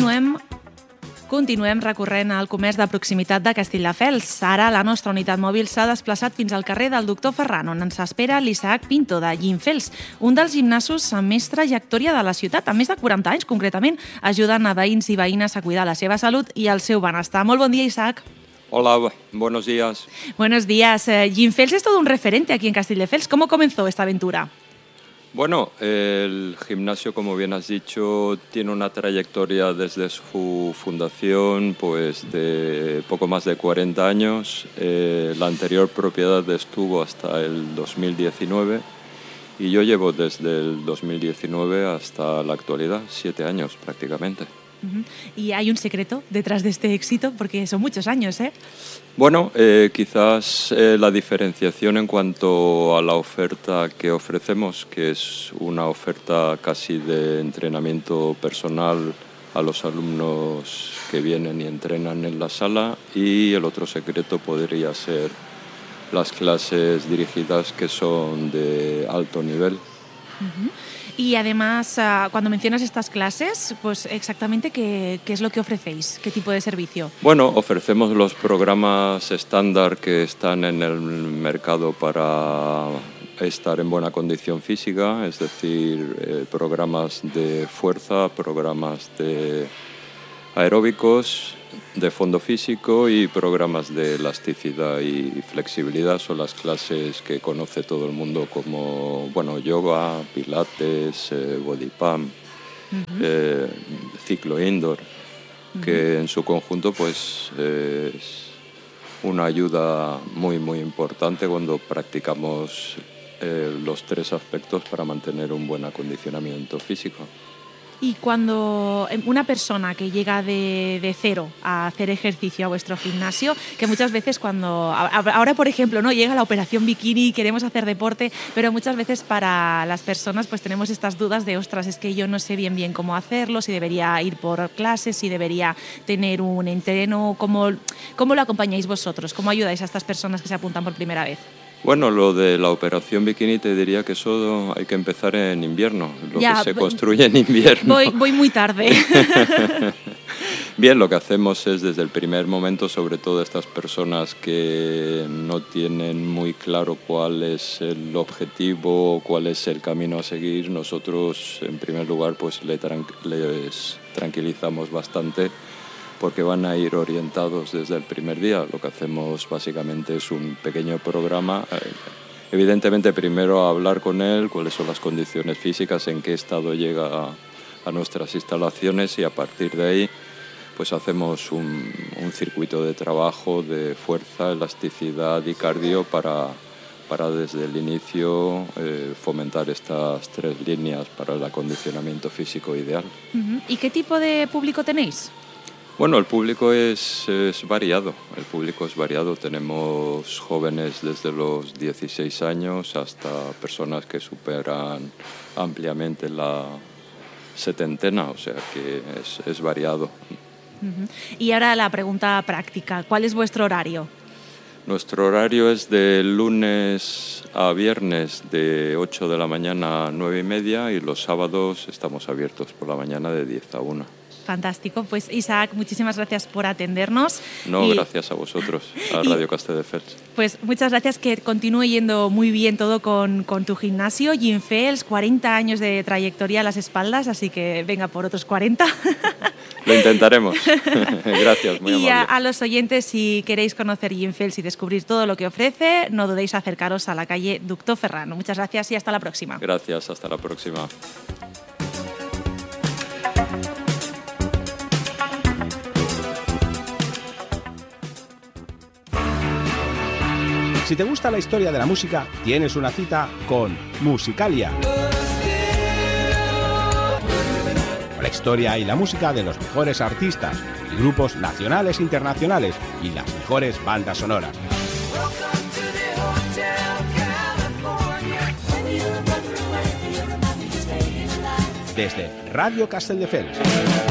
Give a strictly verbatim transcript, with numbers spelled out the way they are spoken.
continuem Continuem recorrent el comerç de proximitat de Castelldefels. Ara la nostra unitat mòbil s'ha desplaçat fins al carrer del Doctor Ferran, on ens espera l'Isaac Pinto, de Gimfels, un dels gimnasos amb més trajectòria de la ciutat, amb més de quaranta anys concretament, ajuden a veïns i veïnes a cuidar la seva salut i el seu benestar. Molt bon dia, Isaac. Hola, buenos días. Buenos días. Gimfels es todo un referente aquí en Castelldefels. ¿Cómo comenzó esta aventura? Bueno, el gimnasio, como bien has dicho, tiene una trayectoria desde su fundación pues de poco más de cuarenta años. Eh, la anterior propiedad estuvo hasta el dos mil diecinueve y yo llevo desde el dos mil diecinueve hasta la actualidad, siete años prácticamente. Uh-huh. ¿Y hay un secreto detrás de este éxito? Porque son muchos años, ¿eh? Bueno, eh, quizás eh, la diferenciación en cuanto a la oferta que ofrecemos, que es una oferta casi de entrenamiento personal a los alumnos que vienen y entrenan en la sala, y el otro secreto podría ser las clases dirigidas que son de alto nivel. Uh-huh. Y además, cuando mencionas estas clases, pues exactamente qué, qué es lo que ofrecéis, qué tipo de servicio. Bueno, ofrecemos los programas estándar que están en el mercado para estar en buena condición física, es decir, eh, programas de fuerza, programas de aeróbicos, de fondo físico y programas de elasticidad y flexibilidad. Son las clases que conoce todo el mundo como bueno, yoga, pilates, eh, body pump, uh-huh. eh, ciclo indoor, uh-huh. que en su conjunto pues eh, es una ayuda muy muy importante cuando practicamos eh, los tres aspectos para mantener un buen acondicionamiento físico. Y cuando una persona que llega de, de cero a hacer ejercicio a vuestro gimnasio, que muchas veces cuando, ahora por ejemplo, no llega la operación bikini, queremos hacer deporte, pero muchas veces para las personas pues tenemos estas dudas de, ostras, es que yo no sé bien bien cómo hacerlo, si debería ir por clases, si debería tener un entreno, ¿cómo, cómo lo acompañáis vosotros? ¿Cómo ayudáis a estas personas que se apuntan por primera vez? Bueno, lo de la operación bikini te diría que eso hay que empezar en invierno, lo ya, que se construye en invierno. Voy, voy muy tarde. Bien, lo que hacemos es desde el primer momento, sobre todo estas personas que no tienen muy claro cuál es el objetivo, cuál es el camino a seguir, nosotros en primer lugar pues les tranquilizamos bastante, porque van a ir orientados desde el primer día. Lo que hacemos básicamente es un pequeño programa. Evidentemente, primero hablar con él, cuáles son las condiciones físicas, en qué estado llega a, a nuestras instalaciones, y a partir de ahí pues hacemos un, un circuito de trabajo de fuerza, elasticidad y cardio para, para desde el inicio eh, fomentar estas tres líneas para el acondicionamiento físico ideal. Uh-huh. ¿Y qué tipo de público tenéis? Bueno, el público es, es variado, el público es variado. Tenemos jóvenes desde los dieciséis años hasta personas que superan ampliamente la setentena, o sea que es, es variado. Uh-huh. Y ahora la pregunta práctica, ¿cuál es vuestro horario? Nuestro horario es de lunes a viernes de ocho de la mañana a nueve y media, y los sábados estamos abiertos por la mañana de diez a una. Fantástico. Pues Isaac, muchísimas gracias por atendernos. No, y... gracias a vosotros, a Radio Castelldefels. Pues muchas gracias, que continúe yendo muy bien todo con, con tu gimnasio. Gimfels, cuarenta años de trayectoria a las espaldas, así que venga por otros cuarenta. Lo intentaremos. Gracias, muy y amable. A, a los oyentes, si queréis conocer Gimfels y descubrir todo lo que ofrece, no dudéis acercaros a la calle Doctor Ferran. Muchas gracias y hasta la próxima. Gracias, hasta la próxima. Si te gusta la historia de la música, tienes una cita con Musicalia. La historia y la música de los mejores artistas y grupos nacionales e internacionales y las mejores bandas sonoras. Desde Radio Castelldefels.